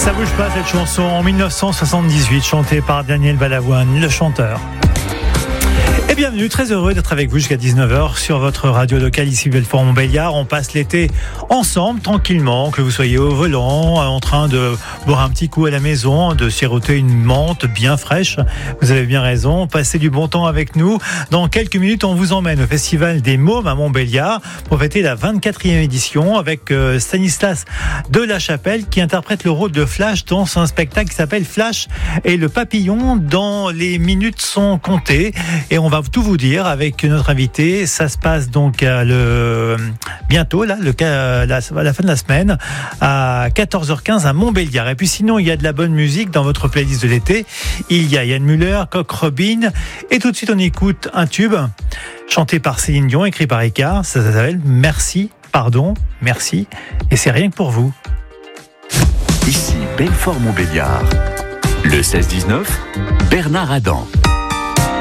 Ça bouge pas cette chanson en 1978 chantée par Daniel Balavoine, le chanteur. Et bienvenue, très heureux d'être avec vous jusqu'à 19h sur votre radio locale ici Belfort-Montbéliard. On passe l'été ensemble, tranquillement, que vous soyez au volant, en train de boire un petit coup à la maison, de siroter une menthe bien fraîche. Vous avez bien raison, passez du bon temps avec nous. Dans quelques minutes, on vous emmène au Festival des Mômes à Montbéliard pour fêter la 24e édition avec Stanislas de la Chapelle qui interprète le rôle de Flash dans un spectacle qui s'appelle Flash et le papillon dont les minutes sont comptées. Et on va tout vous dire avec notre invité. Ça se passe donc bientôt, là, à la fin de la semaine, à 14h15 à Montbéliard. Et puis sinon, il y a de la bonne musique dans votre playlist de l'été. Il y a Yann Müller, Coq Robin. Et tout de suite, on écoute un tube chanté par Céline Dion, écrit par Eka. Ça s'appelle Merci, pardon, merci. Et c'est rien que pour vous. Ici Belfort-Montbéliard. Le 16-19, Bernard Adam.